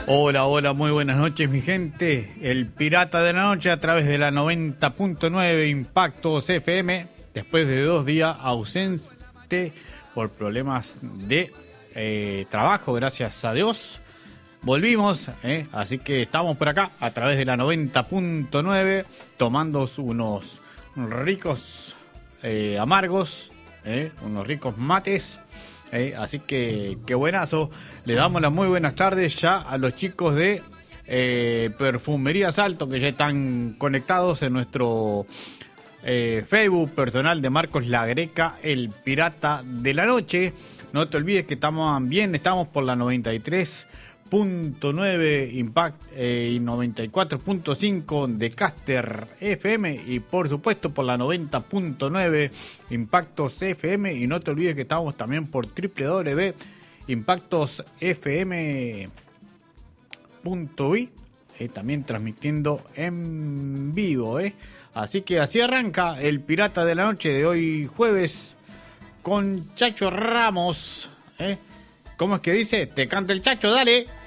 Hola, hola, muy buenas noches mi gente. El Pirata de la Noche a través de la 90.9 Impactos FM. Después de 2 días ausente por problemas de trabajo, gracias a Dios. Volvimos, así que estamos por acá a través de la 90.9 tomando unos ricos amargos, unos ricos mates. Así que qué buenazo. Le damos las muy buenas tardes ya a los chicos de Perfumería Salto que ya están conectados en nuestro Facebook personal de Marcos La Greca, el Pirata de la Noche. No te olvides que estamos por la 93.9 Impact y 94.5 de Caster FM y por supuesto por la 90.9 Impactos FM, y no te olvides que estamos también por www.impactosfm.uy, también transmitiendo en vivo, así que así arranca el Pirata de la Noche de hoy jueves con Chacho Ramos. ¿Cómo es que dice? Te canta el Chacho, dale.